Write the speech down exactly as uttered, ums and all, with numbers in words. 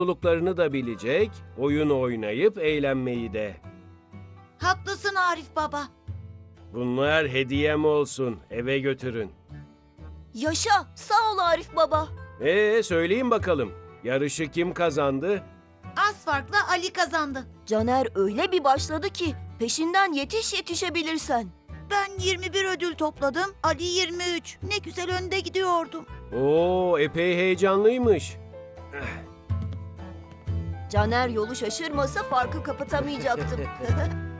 sorumluluklarını da bilecek, oyun oynayıp eğlenmeyi de. Haklısın Arif baba. Bunlar hediyem olsun, eve götürün. Yaşa, sağ ol Arif baba. Ee, söyleyin bakalım, yarışı kim kazandı? Az farkla Ali kazandı. Caner öyle bir başladı ki peşinden yetiş yetişebilirsen. Ben yirmi bir ödül topladım, Ali yirmi üç. Ne güzel önde gidiyordum. Oo, epey heyecanlıymış. Caner yolu şaşırmasa farkı kapatamayacaktım.